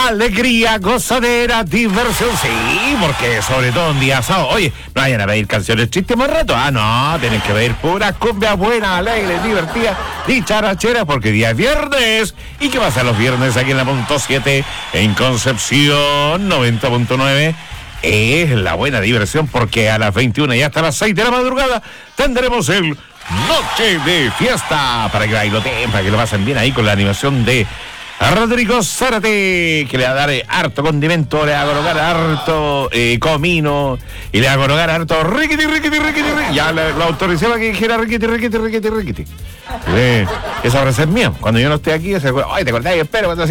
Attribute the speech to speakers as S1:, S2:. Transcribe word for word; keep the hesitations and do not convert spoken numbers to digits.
S1: alegría, gozadera, diversión. Sí, porque sobre todo un día sábado. Oye, no vayan a pedir canciones chistes más rato. Ah, no, tienen que pedir puras cumbias buenas, alegres, divertidas, dicharacheras, porque día es viernes. ¿Y qué pasa los viernes aquí en la punto siete en Concepción noventa punto nueve? Es la buena diversión, porque a las veintiuna y hasta las seis de la madrugada tendremos el Noche de Fiesta, para que bailoteen, para que lo pasen bien ahí con la animación de Rodrigo Zárate, que le va a dar eh, harto condimento, le va a colocar harto eh, comino y le va a colocar harto riquiti, riquiti, riquiti, riquiti. Ya le, lo autoricé para que dijera riquiti, riquiti, riquiti, riquiti. Eh, esa frase es mía. Cuando yo no esté aquí, se acuerda, ay, te acordás, espero cuando